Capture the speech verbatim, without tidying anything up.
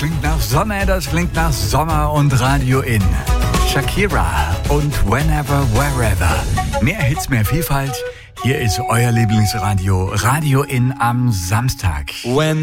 klingt nach Sonne, das klingt nach Sommer und Radio In. Shakira und Whenever, Wherever. Mehr Hits, mehr Vielfalt. Hier ist euer Lieblingsradio, Radio In am Samstag. When